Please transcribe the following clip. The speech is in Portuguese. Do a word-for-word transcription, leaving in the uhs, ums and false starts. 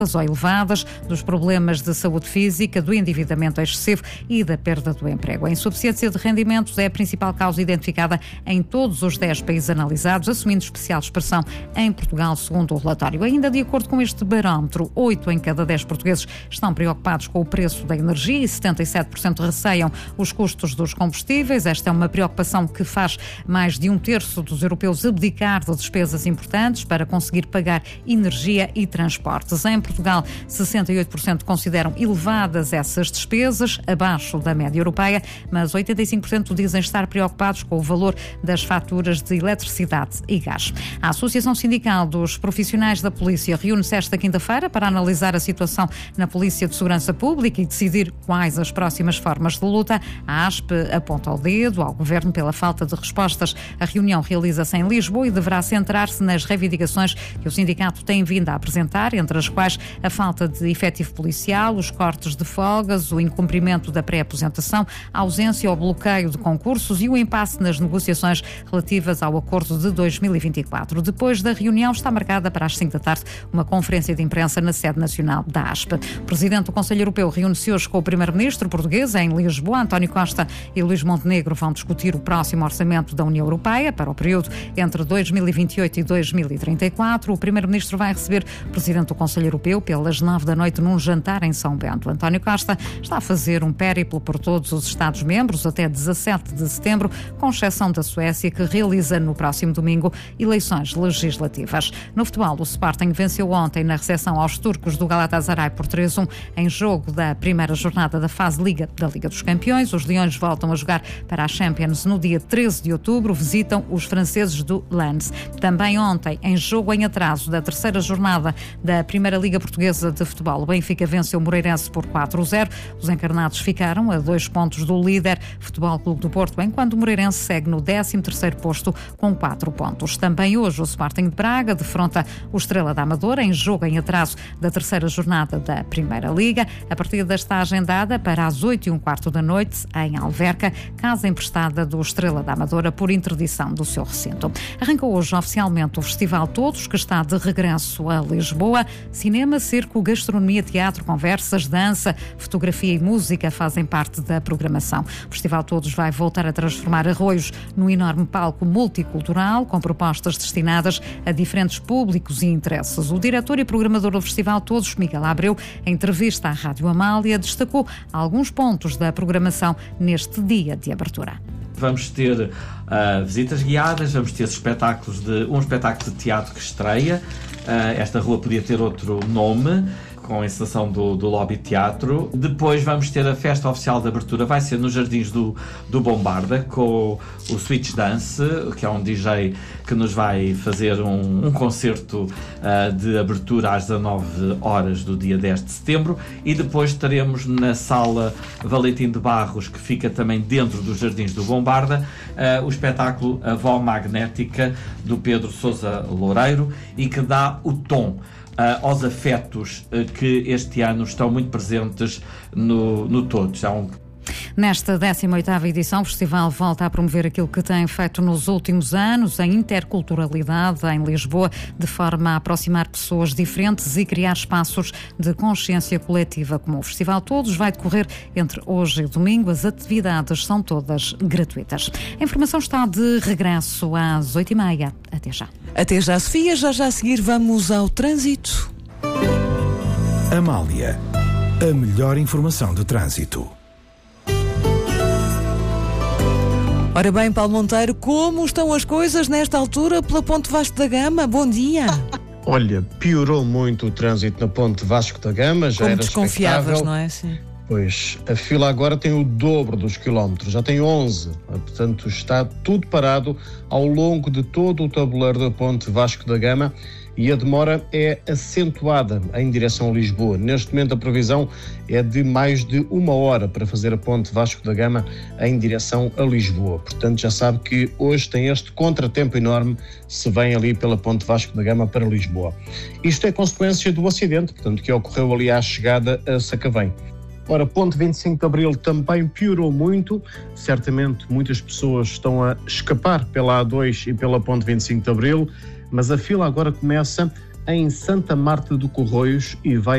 ou elevadas, dos problemas de saúde física, do endividamento excessivo e da perda do emprego. A insuficiência de rendimentos é a principal causa identificada em todos os dez países analisados, assumindo especial expressão em Portugal, segundo o relatório. Ainda de acordo com este barómetro, oito em cada dez portugueses estão preocupados com o preço da energia e setenta e sete por cento receiam os custos dos combustíveis. Esta é uma preocupação que faz mais de um terço dos europeus abdicar de despesas importantes para conseguir pagar energia e transportes. Em Portugal, sessenta e oito por cento consideram elevadas essas despesas, abaixo da média europeia, mas oitenta e cinco por cento dizem estar preocupados com o valor das faturas de eletricidade e gás. A Associação Sindical dos Profissionais da Polícia reúne-se esta quinta-feira para analisar a situação na Polícia de Segurança Pública e decidir quais as próximas formas de luta. A ASP aponta o dedo ao Governo pela falta de respostas. A reunião realiza-se em Lisboa e deverá centrar-se nas reivindicações que o sindicato tem vindo a apresentar, entre as quais a falta de efetivo policial, os cortes de folgas, o incumprimento da pré-aposentação, a ausência ou bloqueio de concursos e o impasse nas negociações relativas ao acordo de dois mil e vinte e quatro. Depois da reunião está marcada para as cinco da tarde uma conferência de imprensa na sede nacional da ASP. O Presidente do Conselho Europeu reúne-se hoje com o Primeiro-Ministro português em Lisboa. António Costa e Luís Montenegro vão discutir o próximo orçamento da União Europeia para o período entre dois mil e vinte e oito e dois mil e trinta e quatro. O Primeiro-Ministro vai receber o Presidente do Conselho Europeu pelas nove da noite num jantar em São Bento. António Costa está a fazer um périplo por todos os Estados-membros até dezassete de setembro, com exceção da Suécia, que realiza no próximo domingo eleições legislativas. No futebol, o Sporting venceu ontem na recepção aos turcos do Galatasaray por três a um em jogo da primeira jornada da fase Liga da Liga dos Campeões. Os leões voltam a jogar para a Champions no dia treze de outubro, visitam os franceses do Lens. Também ontem, em jogo em atraso da terceira jornada da Primeira Liga Portuguesa de Futebol, o Benfica venceu o Moreirense por quatro a zero. Os encarnados ficaram a dois pontos do líder Futebol Clube do Porto, enquanto o Moreirense segue no décimo terceiro posto com quatro pontos. Também hoje o Sporting de Braga defronta o Estrela da Amadora em jogo em atraso da terceira jornada da Primeira Liga. A partida está agendada para as oito e um quarto da noite em Alverca, casa emprestada do Estrela da Amadora por interdição do seu recinto. Arranca hoje oficialmente o Festival Todos, que está de regresso a Lisboa. Cinema, circo, gastronomia, teatro, conversas, dança, fotografia e música fazem parte da programação. O Festival Todos vai voltar a transformar Arroios num enorme palco multicultural, com propostas destinadas a diferentes públicos e interesses. O diretor e programador do Festival Todos, Miguel Abreu, em entrevista à Rádio Amália, destacou alguns pontos da programação neste dia de abertura. Vamos ter uh, visitas guiadas, vamos ter espetáculos de, um espetáculo de teatro que estreia. Uh, esta rua podia ter outro nome, com a encenação do, do Lobby Teatro. Depois vamos ter a festa oficial de abertura, vai ser nos Jardins do, do Bombarda, com o Switch Dance, que é um D J que nos vai fazer um, um concerto uh, de abertura às dezanove horas do dia dez de setembro, e depois estaremos na Sala Valentim de Barros, que fica também dentro dos Jardins do Bombarda, uh, o espetáculo A Vó Magnética, do Pedro Sousa Loureiro, e que dá o tom Uh, aos afetos uh, que este ano estão muito presentes no, no Todos. É um... Nesta décima oitava edição, o festival volta a promover aquilo que tem feito nos últimos anos, a interculturalidade em Lisboa, de forma a aproximar pessoas diferentes e criar espaços de consciência coletiva. Como o Festival Todos vai decorrer entre hoje e domingo, as atividades são todas gratuitas. A informação está de regresso às oito e meia. Até já. Até já, Sofia. Já já a seguir vamos ao trânsito. Amália, a melhor informação do trânsito. Ora bem, Paulo Monteiro, como estão as coisas nesta altura pela Ponte Vasco da Gama? Bom dia. Olha, piorou muito o trânsito na Ponte Vasco da Gama, já como era desconfiavas, não é? Sim. Pois, a fila agora tem o dobro dos quilómetros, já tem onze, portanto está tudo parado ao longo de todo o tabuleiro da Ponte Vasco da Gama, e a demora é acentuada em direção a Lisboa. Neste momento a previsão é de mais de uma hora para fazer a Ponte Vasco da Gama em direção a Lisboa. Portanto, já sabe que hoje tem este contratempo enorme se vem ali pela Ponte Vasco da Gama para Lisboa. Isto é consequência do acidente, portanto, que ocorreu ali à chegada a Sacavém. Ora, Ponte vinte e cinco de Abril também piorou muito. Certamente muitas pessoas estão a escapar pela A dois e pela Ponte vinte e cinco de Abril, mas a fila agora começa em Santa Marta do Corroios e vai